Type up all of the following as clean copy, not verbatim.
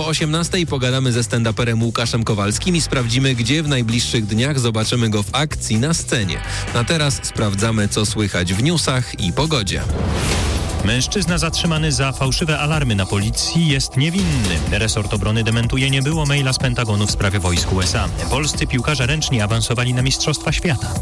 18:00 pogadamy ze stand-uperem Łukaszem Kowalskim i sprawdzimy, gdzie w najbliższych dniach zobaczymy go w akcji na scenie. A teraz sprawdzamy, co słychać w newsach i pogodzie. Mężczyzna zatrzymany za fałszywe alarmy na policji jest niewinny. Resort obrony dementuje, nie było maila z Pentagonu w sprawie wojsk USA. Polscy piłkarze ręczni awansowali na Mistrzostwa Świata.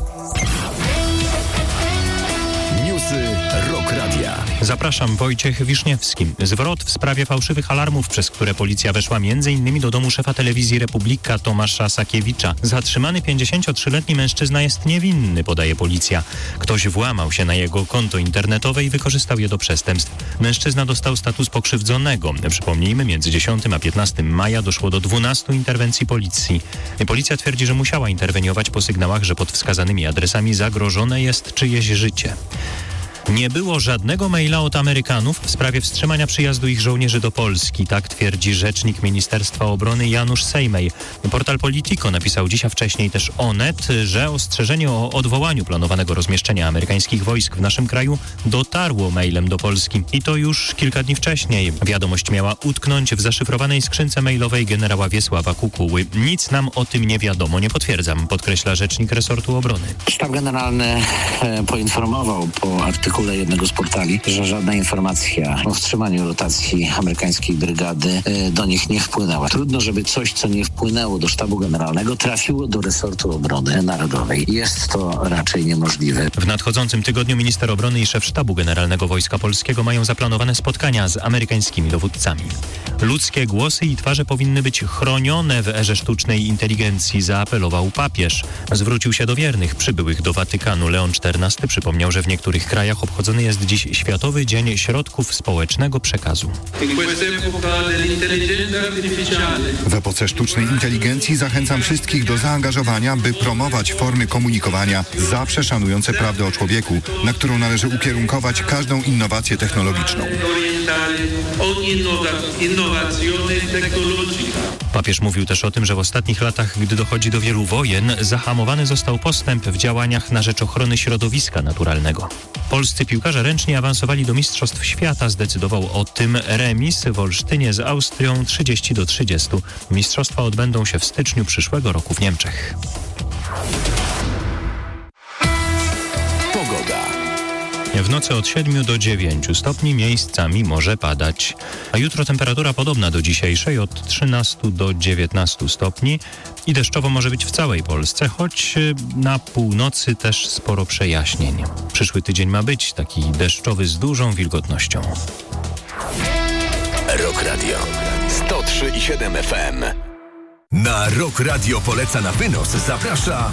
Newsy Rock Radia. Zapraszam, Wojciech Wiszniewski. Zwrot w sprawie fałszywych alarmów, przez które policja weszła m.in. do domu szefa telewizji Republika Tomasza Sakiewicza. Zatrzymany 53-letni mężczyzna jest niewinny, podaje policja. Ktoś włamał się na jego konto internetowe i wykorzystał je do przestępstw. Mężczyzna dostał status pokrzywdzonego. Przypomnijmy, między 10 a 15 maja doszło do 12 interwencji policji. Policja twierdzi, że musiała interweniować po sygnałach, że pod wskazanymi adresami zagrożone jest czyjeś życie. Nie było żadnego maila od Amerykanów w sprawie wstrzymania przyjazdu ich żołnierzy do Polski. Tak twierdzi rzecznik Ministerstwa Obrony Janusz Sejmej. Portal Politico napisał dziś, a wcześniej też Onet, że ostrzeżenie o odwołaniu planowanego rozmieszczenia amerykańskich wojsk w naszym kraju dotarło mailem do Polski. I to już kilka dni wcześniej. Wiadomość miała utknąć w zaszyfrowanej skrzynce mailowej generała Wiesława Kukuły. Nic nam o tym nie wiadomo, nie potwierdzam, podkreśla rzecznik resortu obrony. Sztab Generalny poinformował po artykule jednego z portali, że żadna informacja o wstrzymaniu rotacji amerykańskiej brygady do nich nie wpłynęła. Trudno, żeby coś, co nie wpłynęło do Sztabu Generalnego, trafiło do resortu obrony narodowej. Jest to raczej niemożliwe. W nadchodzącym tygodniu minister obrony i szef Sztabu Generalnego Wojska Polskiego mają zaplanowane spotkania z amerykańskimi dowódcami. Ludzkie głosy i twarze powinny być chronione w erze sztucznej inteligencji, zaapelował papież. Zwrócił się do wiernych przybyłych do Watykanu. Leon XIV przypomniał, że w niektórych krajach obchodzony jest dziś Światowy Dzień Środków Społecznego Przekazu. W epoce sztucznej inteligencji zachęcam wszystkich do zaangażowania, by promować formy komunikowania zawsze szanujące prawdę o człowieku, na którą należy ukierunkować każdą innowację technologiczną. Papież mówił też o tym, że w ostatnich latach, gdy dochodzi do wielu wojen, zahamowany został postęp w działaniach na rzecz ochrony środowiska naturalnego. Polscy piłkarze ręczni awansowali do Mistrzostw Świata. Zdecydował o tym remis w Olsztynie z Austrią 30-30. Mistrzostwa odbędą się w styczniu przyszłego roku w Niemczech. Pogoda. W nocy od 7 do 9 stopni miejscami może padać. A jutro temperatura podobna do dzisiejszej, od 13 do 19 stopni i deszczowo może być w całej Polsce, choć na północy też sporo przejaśnień. Przyszły tydzień ma być taki deszczowy z dużą wilgotnością. Rock Radio 103,7 FM. Na Rock Radio poleca na wynos zaprasza